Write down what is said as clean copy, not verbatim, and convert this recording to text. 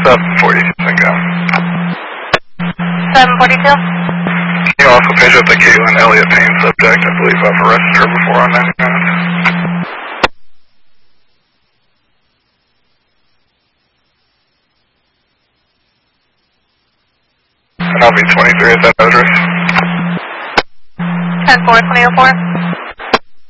742 Cinco. 742? Can you also page up the Caitlin Elliott Payne subject? I believe I've arrested her before on 90 minutes. And I'll be 23 at that address. 10-4, 2004.